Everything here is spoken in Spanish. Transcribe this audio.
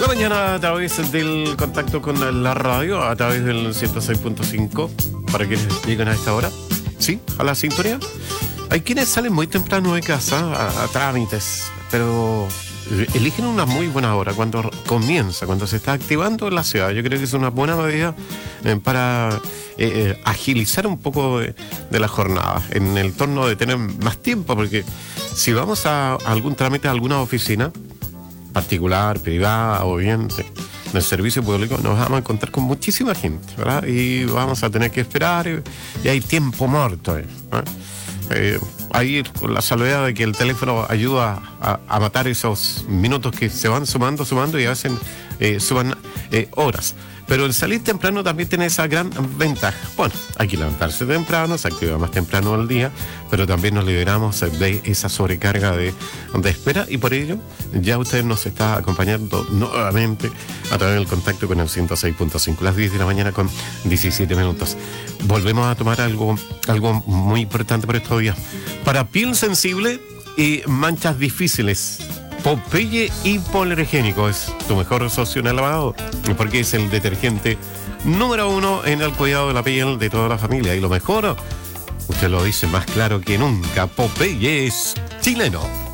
mañana a través del contacto con la radio, a través del 106.5, para quienes llegan a esta hora, ¿sí? A la sintonía. Hay quienes salen muy temprano de casa a trámites, pero eligen una muy buena hora, cuando comienza, cuando se está activando la ciudad. Yo creo que es una buena medida para agilizar un poco de la jornada, en el torno de tener más tiempo, porque si vamos a algún trámite, a alguna oficina, particular, privada o bien del servicio público, nos vamos a encontrar con muchísima gente, ¿verdad? Y vamos a tener que esperar y hay tiempo muerto. Ahí con la salvedad de que el teléfono ayuda a matar esos minutos que se van sumando y hacen suban horas. Pero el salir temprano también tiene esa gran ventaja. Bueno, hay que levantarse temprano, se activa más temprano el día, pero también nos liberamos de esa sobrecarga de espera, y por ello ya usted nos está acompañando nuevamente a través del contacto con el 106.5, las 10 de la mañana con 17 minutos. Volvemos a tomar algo muy importante por estos días. Para piel sensible y manchas difíciles, Popeye hipoalergénico es tu mejor socio en el lavado, porque es el detergente número 1 en el cuidado de la piel de toda la familia. Y lo mejor, usted lo dice más claro que nunca, Popeye es chileno.